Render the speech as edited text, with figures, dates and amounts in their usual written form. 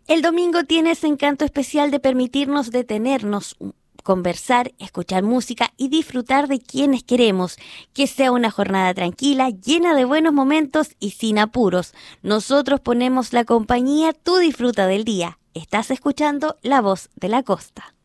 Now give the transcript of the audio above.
El domingo tiene ese encanto especial de permitirnos detenernos, conversar, escuchar música y disfrutar de quienes queremos. Que sea una jornada tranquila, llena de buenos momentos y sin apuros. Nosotros ponemos la compañía, tú disfruta del día. Estás escuchando La Voz de la Costa.